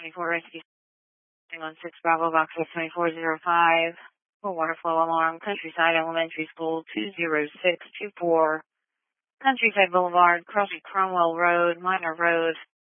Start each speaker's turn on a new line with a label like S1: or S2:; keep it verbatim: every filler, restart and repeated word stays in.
S1: twenty-four Rescue on six Bravo Box twenty-four oh five. For water flow alarm, Countryside Elementary School two zero six two four. Countryside Boulevard, crossing Cromwell Road, Minor Road.